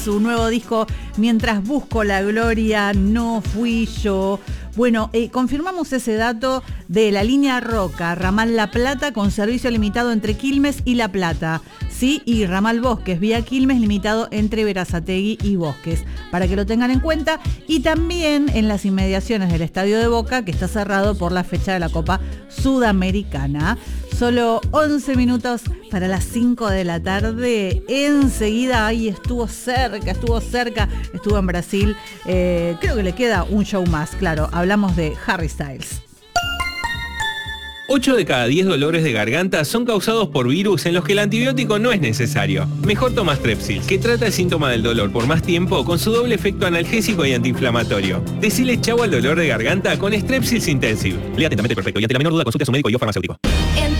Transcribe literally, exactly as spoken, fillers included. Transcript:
Su nuevo disco, Mientras busco la gloria, no fui yo. Bueno, eh, confirmamos ese dato de la línea Roca, ramal La Plata, con servicio limitado entre Quilmes y La Plata. Sí, y ramal Bosques, vía Quilmes, limitado entre Berazategui y Bosques, para que lo tengan en cuenta. Y también en las inmediaciones del Estadio de Boca, que está cerrado por la fecha de la Copa Sudamericana. Solo once minutos para las cinco de la tarde. Enseguida, ahí estuvo cerca, estuvo cerca, estuvo en Brasil. Eh, creo que le queda un show más, claro. Hablamos de Harry Styles. ocho de cada diez dolores de garganta son causados por virus en los que el antibiótico no es necesario. Mejor toma Strepsils, que trata el síntoma del dolor por más tiempo con su doble efecto analgésico y antiinflamatorio. Decile chau al dolor de garganta con Strepsils Intensive. Lea atentamente el prospecto y ante la menor duda consulte a su médico y o farmacéutico.